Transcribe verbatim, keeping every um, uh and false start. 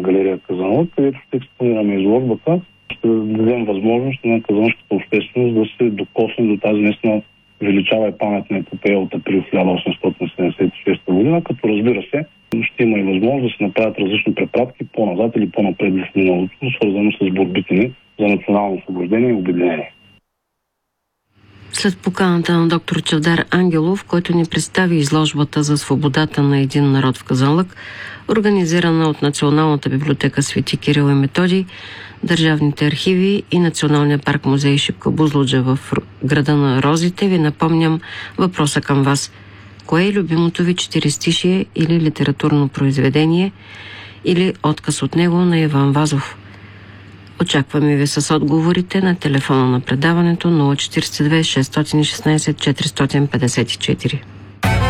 галерия Казанлък, където ще експонираме изложбата. Ще дадем възможност на казанската общественост да се докосне до тази наистина величава и паметна епопея от април хиляда осемстотин седемдесет и шеста година, като разбира се, ще има и възможност да се направят различни препратки по-назад или по-напред в миналото, свързано с борбите ни за национално освобождение и обединение. След поканата на доктор Чавдар Ангелов, който ни представи изложбата за свободата на един народ в Казанлък, организирана от Националната библиотека Свети Кирил и Методий, Държавните архиви и Националния парк музей Шипка Бузлуджа в града на розите, ви напомням въпроса към вас. Кое е любимото ви четиристишие или литературно произведение или отказ от него на Иван Вазов? Очакваме ви с отговорите на телефона на предаването нула четири две шест шест четири пет четири.